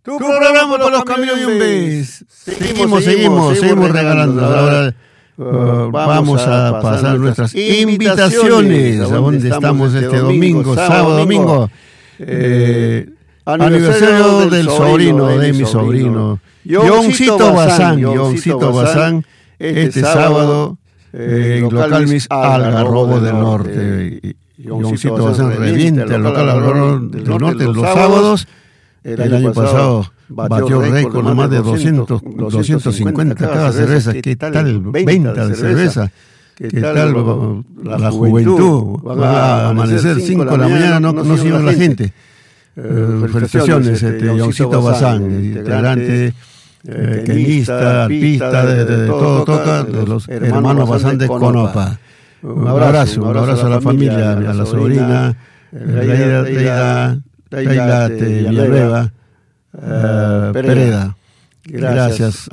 Tu programa por los camiones. Seguimos regalando. Ahora vamos a pasar nuestras invitaciones. ¿A dónde estamos este domingo, sábado, domingo? Aniversario del sobrino, de mi sobrino, Yoncito Bazán, este sábado, local Mis Algarrobo del Norte. Yoncito Bazán revienta el local Algarrobo del Norte los sábados. El año pasado batió récord de más de 250 cada cerveza. ¿Qué tal venta de cerveza? ¿Qué tal la juventud? Va a amanecer 5 de la mañana, no sigue la gente. Felicitaciones, Yoncito Bazán, integrante, quenista, artista, de todo toca, de los hermanos Bazán de Conopa. Un abrazo a la familia, a la sobrina, Leila Villanueva, Pereda. Gracias